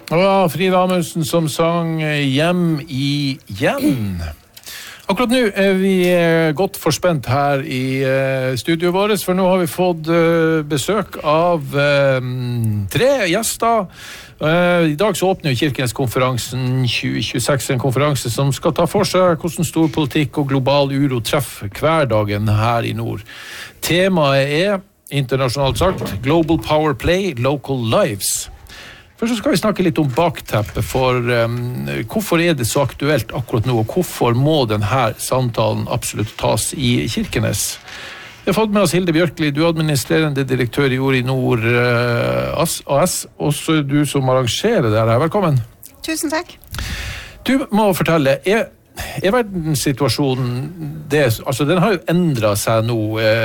Og Frida Amundsen som sang Hjem igjen. Akkurat nå vi godt forspent her i studioet vårt, for nå har vi fått besøk av 3 gjester. I dag så åpner jo Kirkeneskonferansen 2026, en konferanse som skal ta for seg hvordan storpolitikk og global uro treffer hverdagen her i nord. Temaet internasjonalt sagt, Global Power Play, Local Lives. Først så skal vi snakke litt om bakteppet for hvorfor det så aktuelt akkurat nå, og hvorfor må denne samtalen absolutt tas i Kirkenes. Vi har fått med oss Hilde Bjørkli, du er administrerende direktør i Ord i Nord AS, også du som arrangerer det her. Velkommen. Tusen takk. Du må fortelle, verdenssituasjonen, den har jo endret seg nå.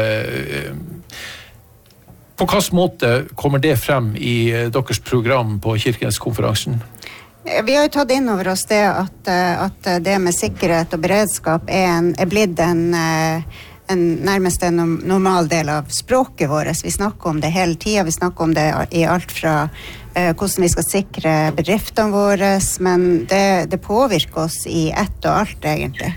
På hvilken måte kommer det frem i deres program på Kirkeneskonferansen? Vi har jo tatt inn over oss det at det med sikkerhet og beredskap er blitt nærmest en normal del av språket vårt. Vi snakker om det hele tiden, vi snakker om det i alt fra hvordan vi skal sikre bedriftene våre, men det påvirker oss i ett og alt egentlig.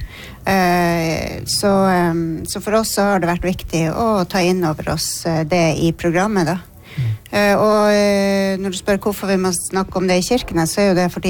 Så for oss så har det vært viktig å ta inn over oss det i programmet da. Og når du spør hvorfor vi må snakke om det i Kirkenes, så er jo det fordi